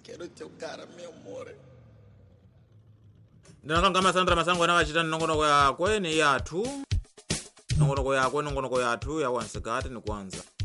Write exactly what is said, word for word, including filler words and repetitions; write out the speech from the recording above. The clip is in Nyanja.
Quero chocar, meu amor. Ndinakanga Masandra Masango anawachita nongonoko yakwe ni yathu nongonoko yakwe nongonoko yathu ya wansikati ni kwanza